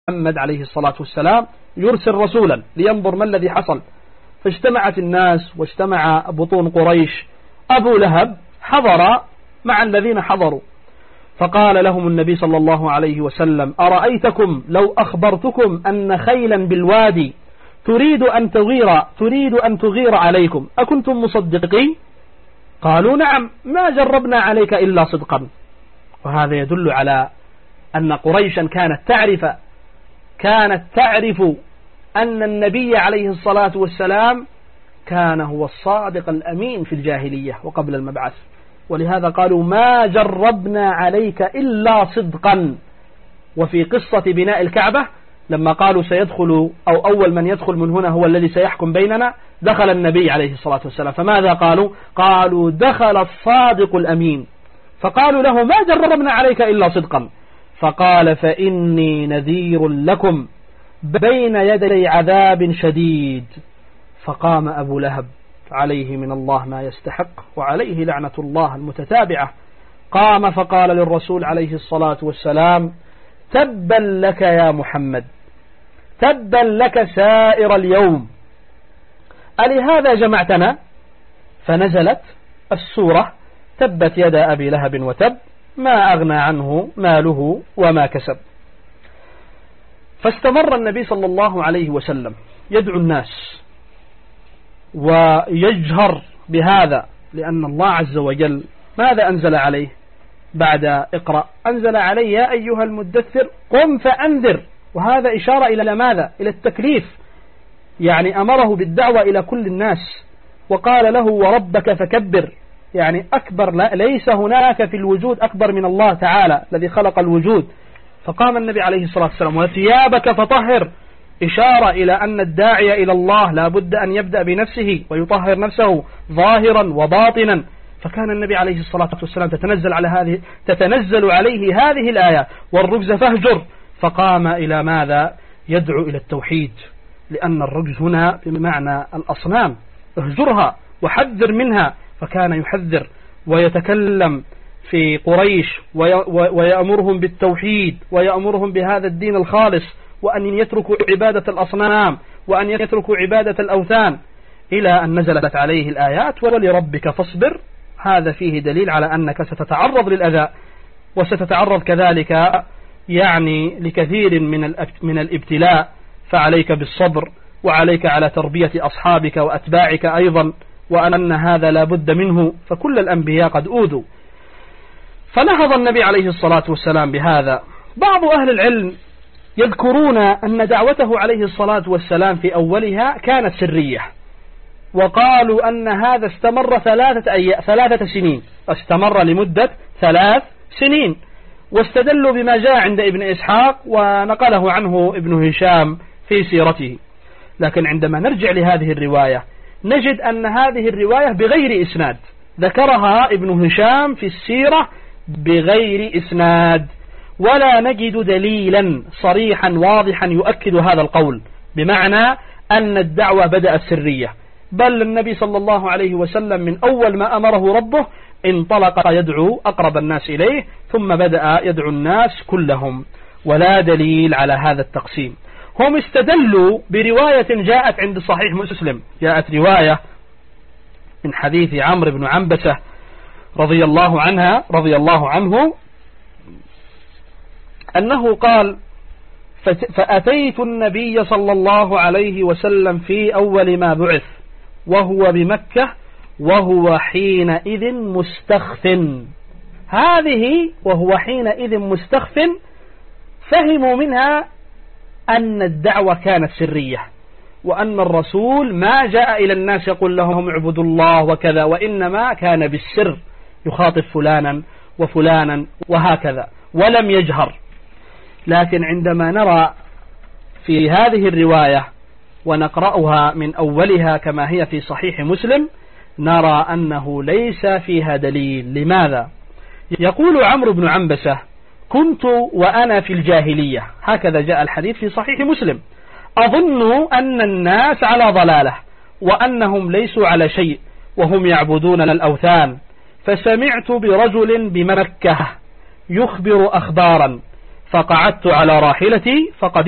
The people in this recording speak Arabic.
محمد عليه الصلاة والسلام يرسل رسولا لينظر ما الذي حصل. فاجتمعت الناس واجتمع بطون قريش. أبو لهب حضر مع الذين حضروا، فقال لهم النبي صلى الله عليه وسلم: أرأيتكم لو أخبرتكم أن خيلا بالوادي تريد أن تغير عليكم أكنتم مصدقين؟ قالوا: نعم، ما جربنا عليك إلا صدقا. وهذا يدل على أن قريشا كانت تعرف أن النبي عليه الصلاة والسلام كان هو الصادق الأمين في الجاهلية وقبل المبعث، ولهذا قالوا: ما جربنا عليك إلا صدقا. وفي قصة بناء الكعبة لما قالوا سيدخل أو أول من يدخل من هنا هو الذي سيحكم بيننا، دخل النبي عليه الصلاة والسلام، فماذا قالوا دخل الصادق الأمين. فقالوا له: ما جربنا عليك إلا صدقا. فقال: فإني نذير لكم بين يدي عذاب شديد. فقام أبو لهب عليه من الله ما يستحق وعليه لعنة الله المتتابعة، قام فقال للرسول عليه الصلاة والسلام: تبا لك يا محمد، تبا لك سائر اليوم، ألهذا جمعتنا؟ فنزلت السورة: تبت يدا أبي لهب وتب، ما أغنى عنه ماله وما كسب. فاستمر النبي صلى الله عليه وسلم يدعو الناس ويجهر بهذا، لأن الله عز وجل ماذا أنزل عليه بعد اقرأ؟ أنزل عليه: يا أيها المدثر قم فأنذر. وهذا إشارة إلى ماذا؟ إلى التكليف، يعني أمره بالدعوة إلى كل الناس، وقال له: وربك فكبر، يعني أكبر، ليس هناك في الوجود أكبر من الله تعالى الذي خلق الوجود. فقام النبي عليه الصلاة والسلام: وثيابك فطهر، إشارة إلى أن الداعي إلى الله لا بد أن يبدأ بنفسه ويطهر نفسه ظاهرا وباطنا. فكان النبي عليه الصلاة والسلام تتنزل عليه هذه الآية: والرجز فاهجر. فقام إلى ماذا؟ يدعو إلى التوحيد، لأن الرجز هنا بمعنى الأصنام، اهجرها وحذر منها. فكان يحذر ويتكلم في قريش ويأمرهم بالتوحيد ويأمرهم بهذا الدين الخالص، وأن يتركوا عبادة الأصنام وأن يتركوا عبادة الأوثان، إلى أن نزلت عليه الآيات: ولربك فاصبر. هذا فيه دليل على أنك ستتعرض للأذى، وستتعرض كذلك يعني لكثير من الابتلاء، فعليك بالصبر، وعليك على تربية أصحابك وأتباعك أيضا، وأن هذا لا بد منه، فكل الأنبياء قد أوذوا. فنهض النبي عليه الصلاة والسلام بهذا. بعض أهل العلم يذكرون أن دعوته عليه الصلاة والسلام في أولها كانت سرية، وقالوا أن هذا استمر 3 سنين، استمر لمدة 3 سنين، واستدلوا بما جاء عند ابن إسحاق ونقله عنه ابن هشام في سيرته. لكن عندما نرجع لهذه الرواية نجد أن هذه الرواية بغير إسناد، ذكرها ابن هشام في السيرة بغير إسناد، ولا نجد دليلا صريحا واضحا يؤكد هذا القول، بمعنى أن الدعوة بدأت سرية، بل النبي صلى الله عليه وسلم من أول ما أمره ربه انطلق يدعو أقرب الناس إليه، ثم بدأ يدعو الناس كلهم، ولا دليل على هذا التقسيم. هم استدلوا برواية جاءت عند صحيح مسلم، جاءت رواية من حديث عمرو بن عنبسة رضي الله عنه أنه قال: فأتيت النبي صلى الله عليه وسلم في أول ما بعث وهو بمكة وهو حينئذ مستخف. هذه وهو حينئذ مستخف فهموا منها أن الدعوة كانت سرية، وأن الرسول ما جاء إلى الناس يقول لهم اعبدوا الله وكذا، وإنما كان بالسر يخاطب فلانا وفلانا وهكذا ولم يجهر. لكن عندما نرى في هذه الرواية ونقرأها من أولها كما هي في صحيح مسلم نرى أنه ليس فيها دليل. لماذا؟ يقول عمرو بن عنبسة: كنت وأنا في الجاهلية، هكذا جاء الحديث في صحيح مسلم، أظن أن الناس على ضلالة وأنهم ليسوا على شيء وهم يعبدون الأوثان، فسمعت برجل بمكة يخبر أخبارا، فقعدت على راحلتي فقد